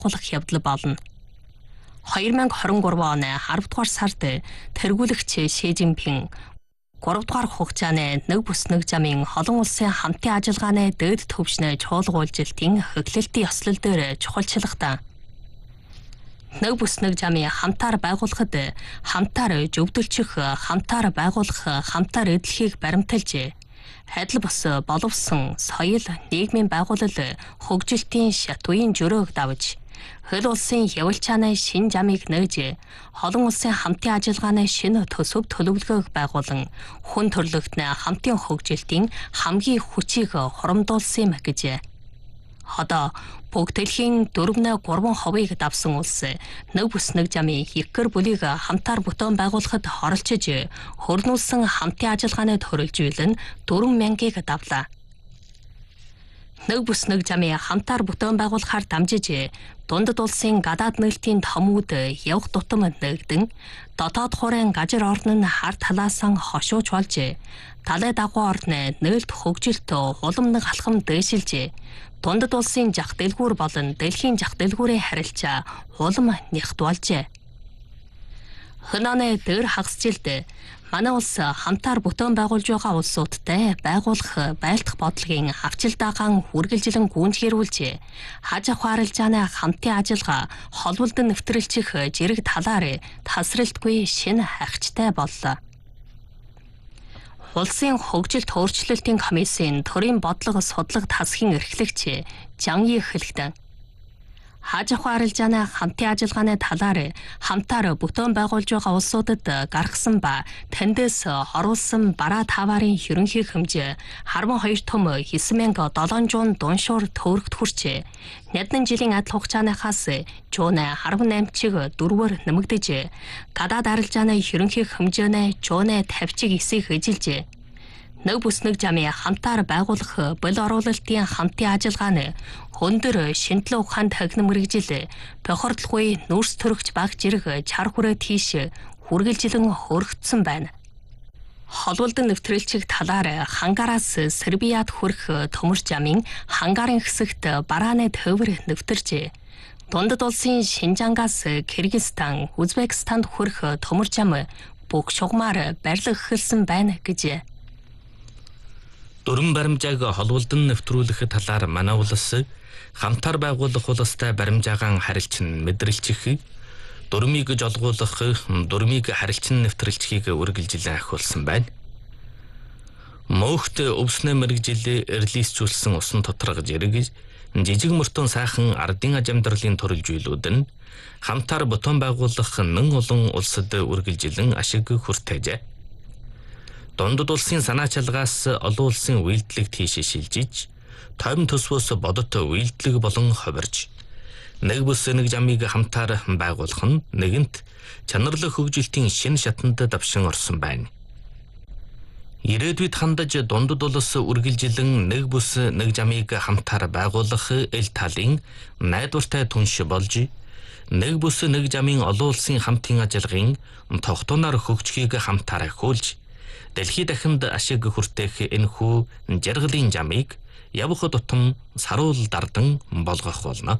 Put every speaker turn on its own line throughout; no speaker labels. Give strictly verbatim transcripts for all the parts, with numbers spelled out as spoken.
байгуулах явдал болно. two thousand twenty-three оны twelve дугаар сард тэргүүлэгч Ши Жинпин three дугаар хугацааны нэг бүс нэг замын олон улсын хамтын ажиллагааны дэд төвшнөө чуулгуулжилтын хөглөлтийн ёслол дээр чухалчлагдсан. Нэг бүс нэг замын хамтаар байгуулахад хамтаар зөвдөлчих, хамтаар байгуулах, хамтаар эдлэхийг баримталж, адил бус боловсон соёл нийгмийн байгууллал хөгжилтийн шатуйн жөрөөг давж, хөл улсын явуулчааны шин замыг нээж, олон улсын хамтын ажиллагааны шинэ төсөв төлөвлөгөөг байгуулан хүн төрөлхтний хамтын хөгжилтийн хамгийн хүчийг хурамдуулсан юм гэж. Одоо бүгд дэлхийн four point three хувийг давсан улс нэг бүс нэг замын эрхэр бүлийг хамтаар бүтээн байгуулахад оролцож хөрнүүлсэн хамтын ажиллагааны төрөлжүүлэн four thousand-ыг давлаа. Нэг бүс нэг замын хамтаар бүтээн байгуулахаар дамжиж дундад улсын гадаад нээлтийн томууд явах тутам нэгдэн дотоод хуурын гажир орн нь хар талаасан хошууч болж талай дагуу орны нээлт хөгжилт уламнаг алхам дээшилж дундад улсын жах дэлгүүр болон дэлхийн жах дэлгүүрийн харилцаа улам нэгт болжээ. Хөнөөний дээр хагас жилд манай улс хамтаар бүтээн байгуулж байгаа улсуудтай байгуулах байлдах бодлогын авчилдаагаан үргэлжилэн гүйцгэрүүлж хаж ахуаралжааны хамтын ажиллагаа холболдон нэвтрэлчих зэрэг талаар тасралтгүй шинэ хагчтай боллоо. Улсын хөгжилт өөрчлөлтийн комиссийн төрийн бодлого судлага тасхийн эрхлэгч Жан Yi хэлэхдээ хаж ахуаралжааны хамтын ажиллагааны талаар хамтаар бүтээн байгуулж байгаа улсуудад гаргасан ба тэндээс оруулсан бараа таварын ерөнхий хэмжээ twelve том nine thousand seven hundred дуншуур төгрөгт хүрчээ. Нядсан жилийн адил хугацааныхаас жууны eighty-eight чиг дөрвөөр нэмэгдэж, гадаад арилжааны ерөнхий хэмжээний жууны fifty чиг эсийг эжилжээ. Нэг бүс нэг замын хамтаар байгуулах бол оруулалтын хамтын ажиллагааны өндөр шинжилгээ ухаанд хагнам мэрэгжил тохирдлогүй нүүрс төрөгч баг зэрэг чар хүрээ тийш хүргэлжилэн хөргөцсөн байна. Холболдон нэвтрэлчих талаар Хангараас Сербиад хүрэх төмөр замын Хангарын хэсэгт барааны төвөр нэвтэрчээ. Дундад улсын Шинжангаас Кыргызстан, Узбекистанд хүрэх төмөр зам бүх шугамар барилга эхэлсэн байна гэж.
Дөрвөн баримжааг холболдон нэвтрүүлэх талаар манай улс хамтаар байгуулах улстай баримжаагаан харилцан мэдрэлчих, дөрмийг жолгуулах, дөрмийг харилцан нэвтрэлчхийг үргэлжилэн ахиулсан байна. Мөнхт өвснө мэрэгжил эрлийсчүүлсэн усан тоторго зэрэг жижиг мөртөн сайхан ардын ажимдрлын төрөлжүүлүүд нь хамтаар бүтээн байгуулах нэн олон улсад үргэлжилэн ашиг хүртээжээ. Дундад улсын санаа чалгаас олон улсын үйлдэлийг тийш шилжиж, тойм төсвөөс бодот үйлдэлэг болон ховирж, нэг бүс нэг замыг хамтаар байгуулах нь нэгэнт чанарлаг хөгжилтийн шинэ шатанд давшин орсон байна. Ирээдүйд хандаж дундад улс үргэлжилэн нэг бүс нэг замыг хамтаар байгуулах эл талын найдвартай түнш болж, нэг бүс нэг замын олон улсын хамтын ажиллагын тогтооноор хөгжихийг хамтаар ахиулж, дэлхий дахинд ашиг хүртээх энэхүү жаргалын замыг явах тутам саруул дардан болгох болно.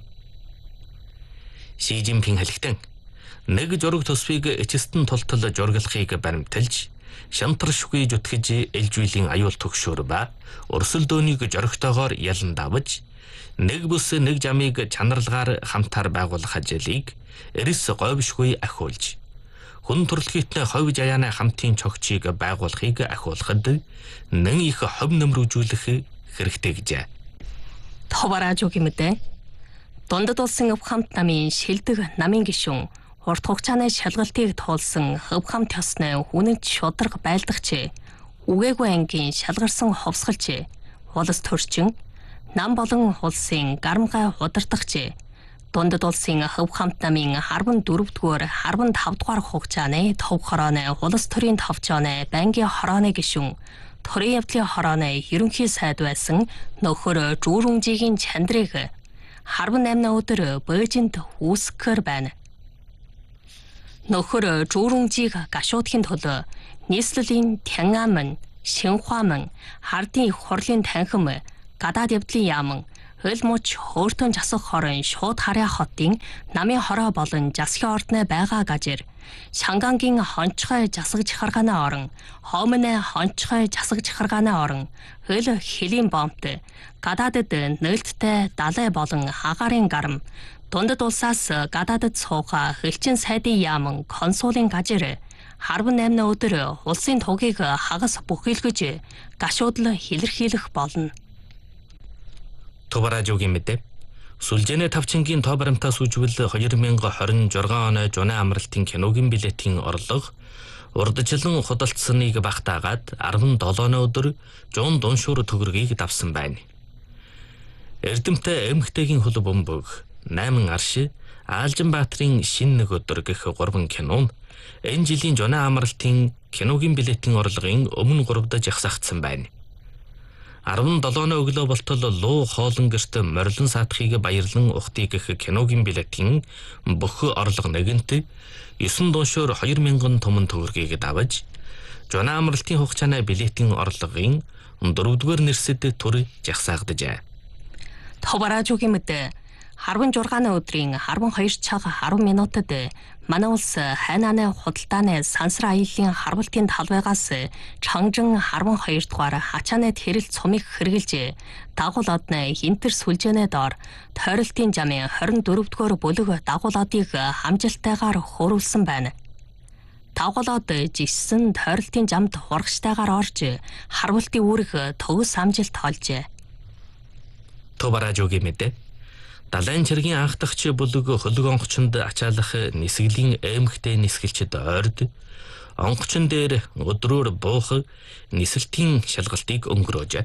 Ши Жинпин хэлэхдээ нэг зураг төсвийг эцэстэн тултал жургалахыг баримталж, шантаршгүй зүтгэж элжүүлийн аюул төгшөөр ба өрсөл дөөнийг жорогтойгоор ялан давж, нэг бүс нэг замыг чанарлагаар хамтаар байгуулах ажлыг эрс говьшгүй ахиулж, хүн төрөлхтний ховь жаяаны хамтын цогцыг байгуулахыг ахиулахад нэн их хов нэмрүүжүүлэх хэрэгтэй гэжээ.
Товараж үг юм дээ. Дундад улсын өв хамт намын шилдэг намын гишүүн урт хугацааны шалгалтыг туулсан өв хамт ёсны үнэнч шударга байлдагч үгээгүй ангийн шалгарсан ховсгалч улс төрчин нам болон улсын гарамгай удирдагч дундад улсын өв хамт намын fourteen дугаар five дугаар хугацааны төв хорооны улс төрийн товчооны бангийн хорооны гишүүн төрийн явдлын хорооны ерөнхий сайд байсан нөхөр Жүүрүнжигийн чандрыг eighty-eight өдөр Бээжинд үүсгэхээр байна. Нөхөр Жүүрүнжиг гашуудахын төлөө нийслэлийн Тяньан, Шинхуа, Хардын их хурлын танхим, гадаад явдлын яам, Хөл мууч хөөртөн засах хорон шууд харьяа хотын намын хороо болон засгийн ордны байгаа гажир Шангангийн хончхой засаг жихаргааны орон, Хоомны хончхой засаг жихаргааны орон, хөл хэлийн бомбт гадаадд нээлттэй далай болон хагаарын гарам, дундад улсаас гадаадд сууха хөлчин сайдын яаман консулын гажир харван наймны өдөр улсын тугийг хагас бүхэлгэж гашуудл хилэрхийлэх болно.
Товаражуугийн мэдээ. Сүлжээний тавчингийн тоо баримтаас үжвэл хоёр мянга хорин жургаан оны Жуны амралтын киногийн билетийн орлого урдчлан худалдсаныг багтаагаад арван долооны өдөр Жун Дуншуур төгрөгийг давсан байна. Эрдэмтэй эмхтэйгийн хөл бөмбөг, найман арш, Аалжинбаатрын шин нэг өдөр гэх гурван кинон энэ жилийн Жуны амралтын киногийн билетийн орлогын өмнө гуравдаа жагсаагдсан байна. арван долооны өглөө болтол луу хоолн гэрт морилон саатхыг баярлан ухтыг гэх киногийн билетийн бүх орлого нэгэнт Юсан Дуншуур хоёр мянган томон төгрөгийг давж Жуны амралтын хугацааны билетийн орлогын дөрөвдүгээр нэрсэд төр жагсаагдажээ.
Товаражуугийн мэдээ. Харван жургааны өдрийн харван хоёр цаг арван минутад манай улс хайнааны худалдааны сансар аяллаа харвалтын талбайгаас Чанжин харван хоёр дугаар хачааны тэрэл цумыг хэрглэж дагуул одны хинтер сүлжээний доор тойролтын жамын хорин дөрөвдүгээр бүлэг дагуул одыг хамжилттайгаар хөөрүүлсэн байна. Дагуул од жисэн тойролтын жамд хурагчтайгаар орж харвалтын үүрэг төгс амжилт олжээ.
Товаражуугийн мэдээ. Далайн цэргийн анх дахь бүлэг хөлөг онгочонд ачаалах нисгэлийн эмхтэй нисгэлчд ойрд онгочон дээр өдрөөр буух нисэлтийн шалгалтыг өнгөрөөж.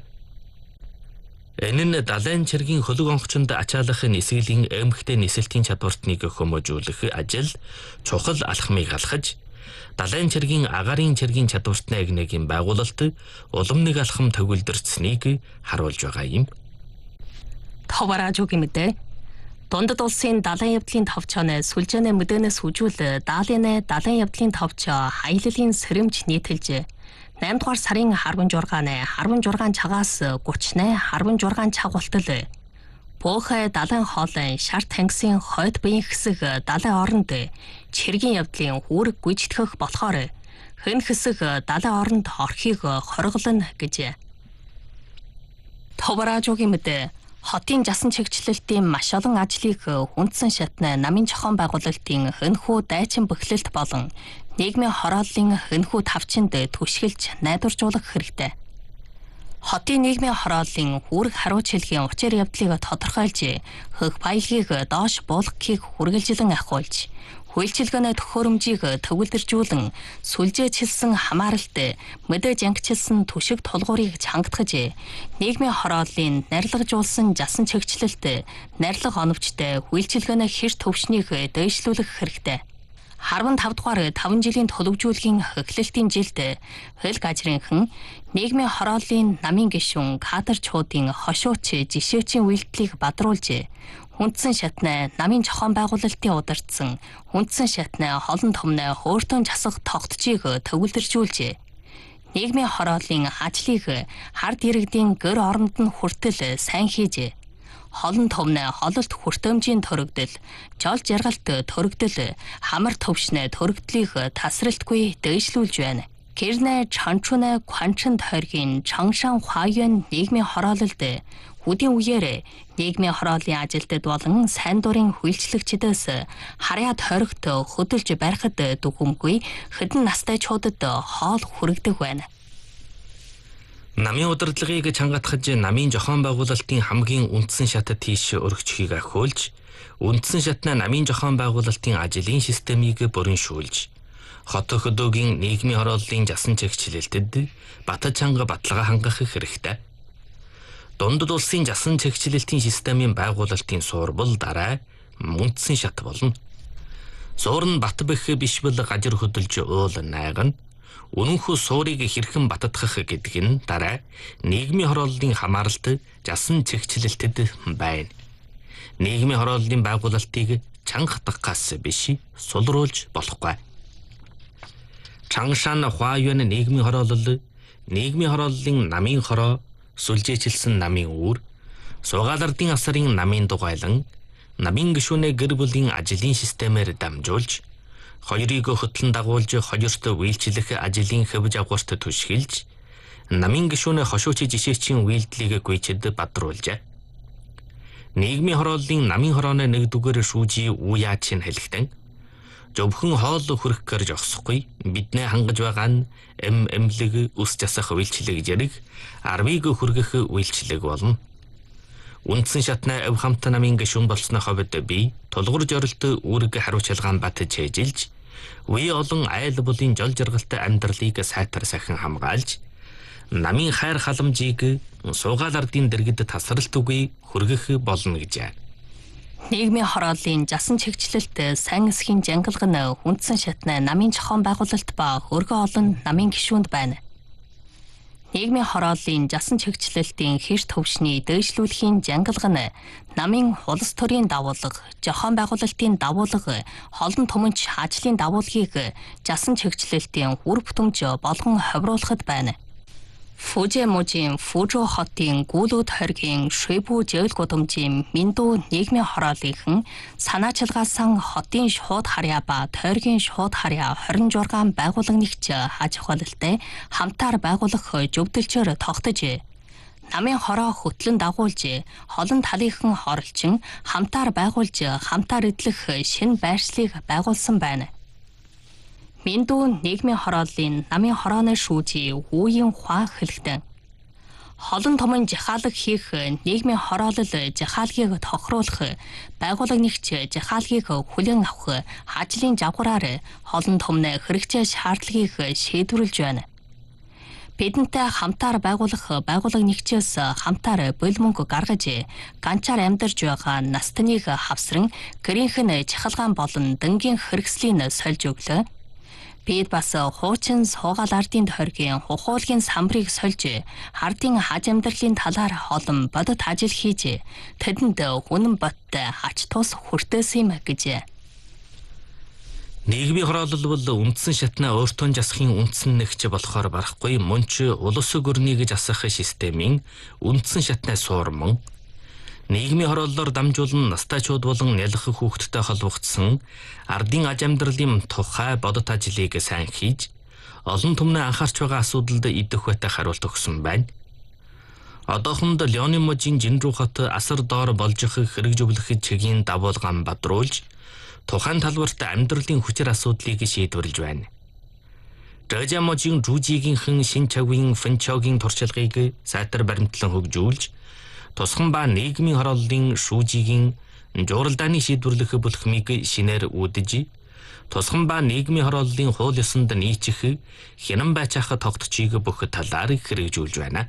Энэ нь далайн цэргийн хөлөг онгочонд ачаалах нисгэлийн эмхтэй нисэлтийн чадвартныг хүмүүжүүлэх ажил чухал алхмыг алхаж далайн цэргийн агаарын цэргийн чадвартны агнегийн байгуулалт улам нэг алхам төгөлдөрцснийг харуулж байгаа юм.
Товаражуугийн мэдээ. Дундад улсын далайн явдлын товчооны сүлжээний мэдээнээс үжүүл даалын далайн явдлын товчоо хаяллын сэрэмж нийтэлж найман дугаар сарын харван жургааны харван жургаан цагаас гүчнэ харван жургаан чагуултал Бөөхэй далайн хоолын шар тангисын хойд биеийн хэсэг далайн оронд чиргийн явдлын үүрэг гүйцэтгэх болохоор хэн хэсэг далайн оронд орхийг хорголно гэж. Товаражуугийн мэдээ. Хотын жасан чигчлэлтийн маш олон ажлыг хүндсэн шатны намын зохион байгуулалтын хөнхүү дайчин бөхлөлт болон нийгмийн хорооллын хөнхүү тавчинд түшгэлж найдваржуулах хэрэгтэй. Хотын нийгмийн хорооллын үүрэг хариуц хэлгийн учир явдлыг тодорхойлж, хөх баялагийг доош буулгахыг хүргэлжлэн ахиулж, үйлчилгээний төхөөрөмжийг төвлөржүүлэн сүлжээчилсэн хамааралт мэдээж ангичилсан түшиг тулгуурыг чангатгаж нийгмийн хорооллын нарилгажуулсан жасан чигчлэлт нарилга оновчтой үйлчилгээний хэр төвшнийг дээшлүүлэх хэрэгтэй. арван тав дугаар таван жилийн төлөвжүүлгийн эхлэлтийн жилд хөл гажрынхан нийгмийн хорооллын намын гишүүн кадрчуудын хошууч жишээчийн үйлдэлийг бадруулж хүндсэн шатны намын зохион байгуулалтын удирдсан хүндсэн шатны холон томны хөөртөн засах тогтчийг төвлөржүүлж нийгмийн хорооллын ажлыг хард иргэдийн гэр оронд нь хүртэл сайн хийж холон томны хололт хүртээмжийн төрөгдөл, жол жаргалт төрөгдөл, хамар төвшнэ төрөгдлийг тасралтгүй дээшлүүлж байна. Гэрнэ чанчунэ кванчин тойргийн Чангшан Хуайюан нийгмийн хороололд үдийн үеэр нийгмийн хорооллын ажилтнууд болон сайн дурын хүлчлэгчдээс харьяа тойрогт хөдөлж барихад дүгэмгүй хэдэн настайчуудад хоол хүрэгдэг байна. Намын
удирдлагыг чангатгаж намын зохион байгуулалтын хамгийн үндсэн шатад тийш өргөжхийг ахиулж, үндсэн шатны намын зохион байгуулалтын ажлын системийг бүрэншүүлж, хот хөдөөгийн нийгмийн хорооллын жасан чигчлэлтэд бата чанга баталгаа хангах хэрэгтэй. Дундад улсын жасан чигчлэлтийн системийн байгуулалтын суурбал дараа үндсэн шат болно. Суур нь бат бэх биш бол гажир хөдөлж уул найгана. Үнэнхүү суурийг хэрхэн баттгах гэдэг нь дараа нийгмийн хорооллын хамааралт жасан чигчлэлтэд байна. Нийгмийн хорооллын байгуулалтыг чангатгахаас биш сулруулж болохгүй. Чангшан Хуайюан нийгмийн хороолол, нийгмийн хорооллын намын хороо, сүлжээчилсэн намын үүр, Суугаалардын асарын намын дугайлан намын гишүүнээ гэр бүлийн ажлын системээр дамжуулж, хоёрыг хөтлөн дагуулж хоёрт үйлчлэх ажлын хэвж агуурт түшгэлж, намын гишүүнээ хошууч жишээчийн үйлдэлийг гүйчэд бадруулжээ. Нийгмийн хорооллын намын хорооны нэгдүгээр шүүжий Уяачин хэлэхдээ зөвхөн хоол хүрэх гэж зогсохгүй, биднээ хангаж байгаа нь эм эмлэг ус засах үйлчлэг зэрэг арвыг хүргэх үйлчлэг болно. Үндсэн шатны Ав хамт намын гишүүн болсны хувьд би тулгуур зорилт үүрэг хариуцлагаан бат чэжилж, үе олон айл булын жол жаргалтай амьдралыг сайтар сахин хамгаалж, намын хайр халамжийг суугаал ардын дэргэд тасралтгүй хүргэх болно гэжээ.
Нийгмийн хорооллын жасан чигчлэлт сайн эсхийн жангалга нь үндсэн шатны намын зохион байгуулалт ба өргөн олон намын гишүүнд байна. Нийгмийн хорооллын жасан чигчлэлтийн хэр төвшний дээшлүүлэхийн жангалга нь намын улс төрийн давуулга, зохион байгуулалтын давуулга, холон түмэнч ажлын давуулгыг жасан чигчлэлтийн үр бүтэмж болгон ховруулахад байна. Фужимужийн Фужу хотын Гүүлүүд хоргийн Шүбүү жээл гудамжийн Минду нийгмийн хорооллынхан санаачилгаасан хотын шууд харьяа ба тойргийн шууд харьяа хорин жургаан байгууллага нэгч аж ахуйлалтай хамтаар байгуулах зөвдөлчөөр тогтож, намын хороо хөтлөн дагуулж, холон талынхан хоролчин хамтаар байгуулж, хамтаар эдлэх шинэ байршлыг байгуулсан байна. Минду нийгмийн хорооллын намын хорооны шүүжий Үеийн Хуа хэлэхдээ холон томон жахаалаг хийх нийгмийн хороолол жахаалгийг тохируулах, байгууллага нэгч жахаалгийг хүлээн авах ажлын жавгараар холон томны хэрэгцээ шаардлагыг шийдвэрлэж байна. Бидэнтэй хамтаар байгуулах байгууллага нэгчээс хамтаар бул мөнгө гаргаж, ганчаар амьдарч байгаа настаныг хавсран гэрийнх нь чахалгаан болон дэнгийн хэрэгслийн сольж өглөө. Бид бас хуучин суугаал ардын тойргийн хухуулгийн самбарыг сольж, ардын хаж амьдралын талаар олон бодит ажил хийж, тэдэнд үнэн бодтой ач тус хүртээсэн юм гэж.
Нийгмийн хороолол бол үндсэн шатны өөртөө засахын үндсэн нэгч болохоор барахгүй, мөн ч улс гүрнийг засах системийн үндсэн шатны суурман. Нийгмийн хорооллоор дамжуулан настайчууд болон нялх хүүхдтэй холбогдсон ардын аж амьдралын тухай бодит ажлыг сайн хийж, олон түмний анхаарч байгаа асуудалд идэх байтай хариулт өгсөн байна. Одоохонд Леоны мужийн Жинрүү хот асар доор болж хэрэг зөвлөх чигийн давуулгаан бадруулж, тухайн талбарт амьдралын хүчээр асуудлыг шийдвэрлэж байна. Дэжа мужийн Жужигийнхэн шин чавын Фэнчогийн туршлагыг сайтар баримтлан хөгжүүлж, тусган ба нийгмийн хорооллын шүүжигийн журалдааны шийдвэрлэх бүлхмийг шинээр үүдэж, тусган ба нийгмийн хорооллын хууль ёсонд нийцэх хянан байцаах тогтцыг бүх талаар хэрэгжүүлж байна.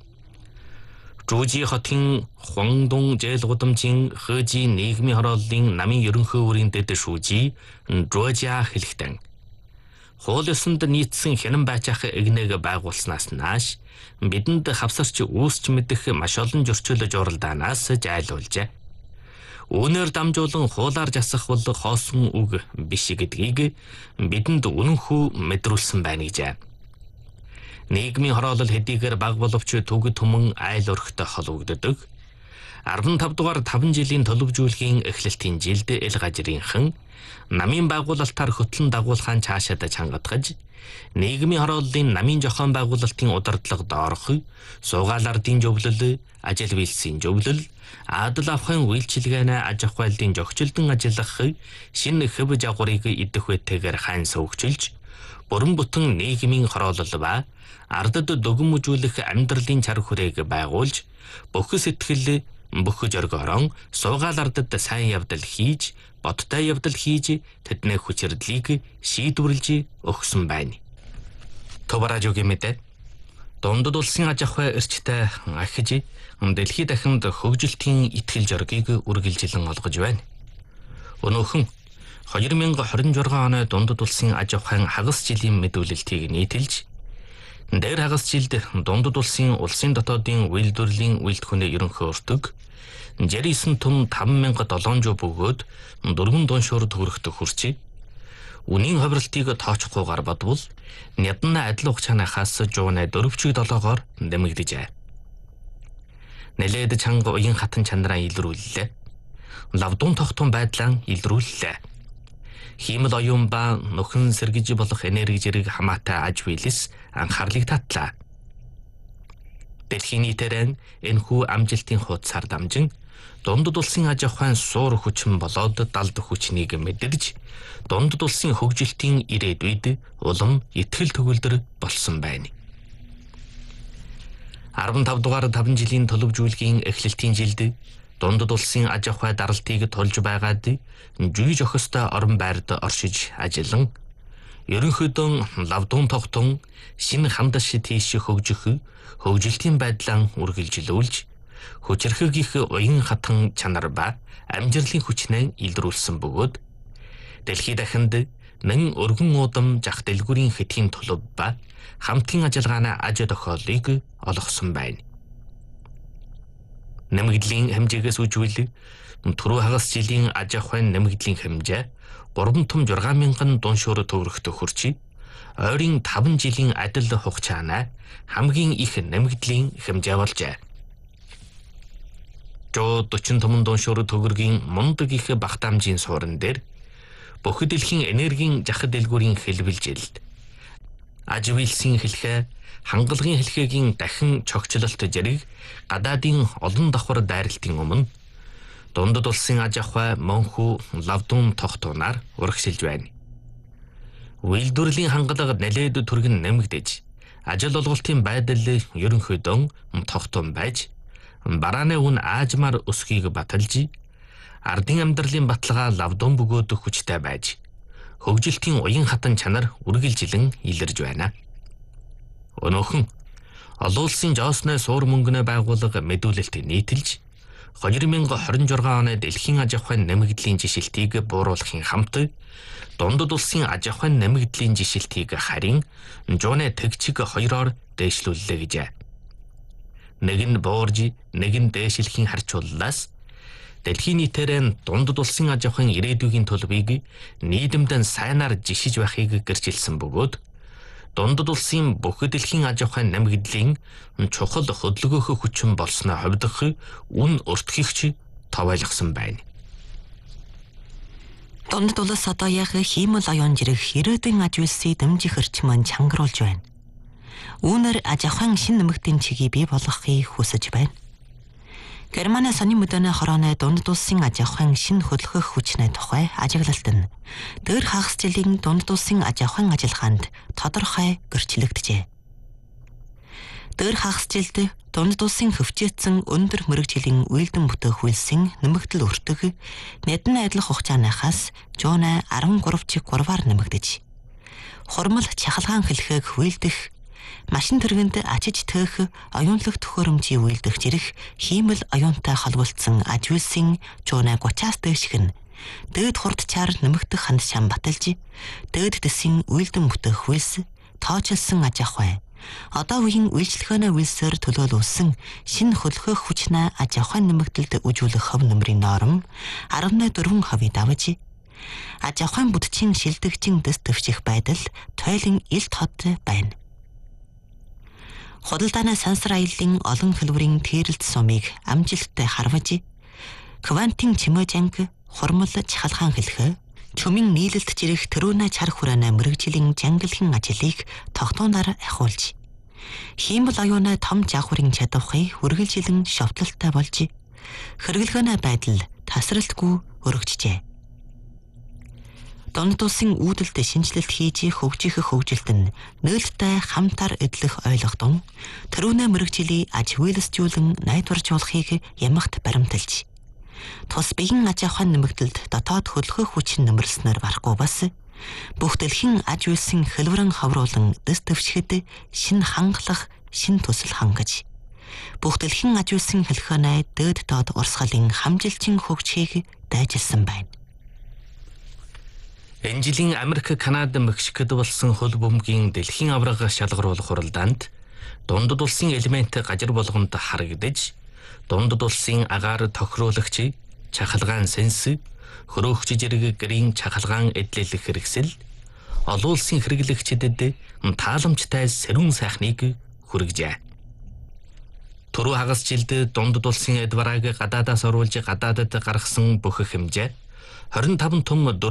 Жужи хотын Хуандун жээл гудамжийн Хэжи нийгмийн хорооллын намын ерөнхий үүрийн дэд шүүжий Жужиа хэлэхдээ хууль ёсонд нийцсэн хянан байцаах эгнэг байгуулснаас нааш бидэнд хавсарч үүсч мэдэх маш олон зөрчил журалдаанаас жайлуулжээ. Үүнээр дамжуулан хуулаар засах бол хоосон үг биш гэдгийг бидэнд үнэнхүү мэдрүүлсэн байна гэжээ. Нийгмийн хороолол хэдийгээр бага боловч төг түмэн айл өрхтэй холбогддог. арван тав дугаар таван жилийн төлөвжүүлгийн эхлэлтийн жилд эл гажрынхан намын байгуулалтаар хөтлөн дагуулхаан цаашаад чангадгаж, нийгмийн хорооллын намын зохион байгуулалтын удирдлага доорх, суугаал ардын зөвлөл, ажил үйлсийн зөвлөл, адал авахын үйлчилгээнэ аж ахуйлын зохицолдон ажиллах шинэ хэв жагварыг идэх үетэйгээр хайн сөвгчилж, бүрэн бүтэн нийгмийн хороолол ба ардад дөгөмжүүлэх амьдралын чар хүрээг байгуулж, бүх сэтгэл, бүх зоргоорон суугаал ардад сайн явдал хийж, бодтой явдал хийж, тэдний хүчирдлийг шийдвэрлэж өгсөн байна. Товаражогийн мэдээ Дундад улсын аж ахуй эрчтэй ахиж дэлхийд дахинд хөгжилтийн итгэл зоргийг үргэлжилэн олгож байна. Өнөөхөн хоёр мянга хорин жургаан оны Дундад улсын аж ахуйн хагас жилийн мэдүүлэлтийг нийтэлж, дээр хагас жилд Дундад улсын улсын дотоодын үйлдвэрлэлийн үйлдвэрийн ерөнхий өртөг Жэрисэн тун таван мянга долоон жүз бөгөөд дөрвөн дуншуур төгрөгт хүрчээ. Үнийн хавралтыг тооцохгүйгээр бодвол нядны адил хугацаанаас жууны дөрвчиг долоогоор нэмэгдэжээ. нэлээд чанга уян хатан чанараа илрүүллээ. Лавдун тогтун байдлаа илрүүллээ. Хиймэл оюун ба нөхөн сэргэж болох энерги зэрэг хамаатай аж үйлс анхаарлыг татлаа. Дэлхийн нийтээр энэхүү амжилтын хуудасаар дамжин дундад улсын аж ахуйн суур хүчин болоод далд хүчнийг мэдэрж дундад улсын хөгжилтийн ирээдүйд улам итгэл төгөлдөр болсон байна. арван тав дугаар таван жилийн төлөвжүүлгийн эхлэлтийн жилд дундад улсын аж ахуй даралтыг тулж байгаад жүйж охистой орон байрд оршиж ажиллан ерөнхийдөө лавдун тогтун шинэ хамдаш тийш хөгжих хөгжилтийн байдлаа үргэлжлүүлж хүчрхэг их уян хатан чанар ба амжилтын хүчнээ илрүүлсэн бөгөөд дэлхийд дахинд нэн өргөн удам жах дэлгүүрийн хэтийн төлөв ба хамтын ажиллагааны аж тохиолыг олгосон байна. Нэмэгдлийн хэмжээгээс үжвэл түрүү хагас жилийн аж ахуйн нэмэгдлийн хэмжээ гурван том зургаан мянган дуншуур төгрөгт хүрч ойрын таван жилийн адил хугацаанаа хамгийн их нэмэгдлийн хэмжээ болжээ. Жоо дөрвөн том дуншуур төгрөгийн мундаг их багтаамжийн суурин дээр бүх дэлхийн энергийн жах дэлгүүрийн хэлбэлжилд аж үйлсийн хэлхээ хангалагын хэлхээгийн дахин чогчлолт зэрэг гадаадын олон давхар дайралтын өмнө дундад улсын аж ахуй Монхүү лавдун тогтунаар урагшилж байна. Үйлдвэрлэлийн хангалага нэлээд түргэн нэмэгдэж ажил олголтын байдал ерөнхийдөө тогтун байж барааны үн аажмаар өсөхийг баталж ардын амьдралын баталгаа лавдун бөгөөд хүчтэй байж хөгжилтийн уян хатан чанар үргэлжилэн илэрж байна. Өнөөхөн олон улсын жоосны суур мөнгөний байгууллага мэдүүлэлт нийтэлж хоёр мянга хорин жургаан оны дэлхийн аж ахуйн нэмэгдлийн жишилтийг бууруулахын хамт дундад улсын аж ахуйн нэмэгдлийн жишилтийг харин жууны тэгчиг хоёроор дээшлүүллээ гэжээ. Нэг нь буурж, нэг нь дээшлэхийн харьцууллаас дэлхийн нийтээр дундад улсын аж ахуйн ирээдүйн төлөвийг нийгэмдэн сайнаар жишиж байхыг гэрчилсэн бөгөөд дундад улсын бүх дэлхийн аж ахуйн нэмэгдлийн чухал хөдөлгөөх хүчин болсны хувьдах үн өртгөгч товойлгосон байна.
Дундад улс одоо яг хиймэл оюун зэрэг ирээдүйн аж үйлсийг дэмжих эрчмэн чангаруулж байна. Үүнээр аж ахуйн шин нэмэгдийн чигийг бий болгохыг хүсэж байна. Германы сонин мэдээний хорооны дундад улсын аж ахуйн шин хөдөлгөх хүчний тухай ажиглалт нь дээр хагас жилийн дундад улсын аж ахуйн ажиллагаанд тодорхой гэрчлэгдэжээ. Дээр хагас жилд дундад улсын хөвчөөцсөн өндөр мэрэгжлийн үйлдэн бүтээх үйлсийн нэмэгдэл өртөг нэдэн адил хугацааныхаас жуунаа арван гурав чиг гурваар нэмэгдэж хурмал чахалгаан хэлхээг хүйлдэх машин тэргэнд ачиж төөх оюунлаг төхөөрөмжийн үйлдэх зэрэг хиймэл оюунтай холбогдсон аж үйлсийн жуунаа гучаас дээших нь дээд хурдчаар нэмэгдэх ханд шам баталж дээд дэсийн үйлдэн бүтээх үйлс тоочилсон аж ахуй одоо үеийн үйлчлэхөөний үйлсээр төлөөлүүлсэн шинэ хөлхөх хүчнээ аж ахуйн нэмэгдэлд үжүүлэх хөв нэмрийн норм арван дөрвөн хувийг давж аж ахуйн бүдчийн шилдэгчийн дэс төвчих байдал туйлын ил тод байна. Худалдааны сансар аяллаа олон хэлбэрийн тэрэлт сумыг амжилттай харваж квантын чимээжанг хурмал чахалгаан хэлхэ чөмийн нийлэлт жирэх төрөөнө чар хүрээний мэрэгжлийн жангилхийн ажлыг тогтооноор ахиулж хиймэл оюуны том жагхурын чадварыг үргэлжилэн шовтлолтой болж хэрэглэгээний байдал тасралтгүй өргөжжээ. Дундад улсын үүдэлд шинжилэлт хийж хөгжих хөгжилт нь нээлттэй хамтар эдлэх ойлгохтон төрөөнө мэрэгжлийн аж үйлсжүүлэн найдваржуулахыг ямагт баримталж тус биеийн аж ахуйн нэмэгдэлд дотоод хөдөлгөөх хүчин нэмэрснээр барахгүй бас бүх дэлхийн аж үйлсийн хэлбэрэн хавруулан дэс төвчгэд шинэ хангалах шинэ төсөл хангаж бүх дэлхийн аж үйлсийн хэлхэнэ дээд доод урсгалын хамжилчин хөгжихийг дайжилсан байна.
Энэ жилийн Америк, Канада, Мексикод болсон хөл бөмбөгийн дэлхийн аварга шалгаруулах хуралдаанд дундад улсын элемент гажир болгонд харагдаж дундад улсын агаар тохируулагч чахалгаан сенс хөрөөгч зэрэг гэрийн чахалгаан эдлэлэх хэрэгсэл олон улсын хэрэглэгчдэд тааламжтай сэрүүн сайхныг хүргэжээ. Туруу хагас жилд дундад улсын Эдварааг гадаадаас оруулж гадаадад гаргасан бүх хэмжээ двадцать пять том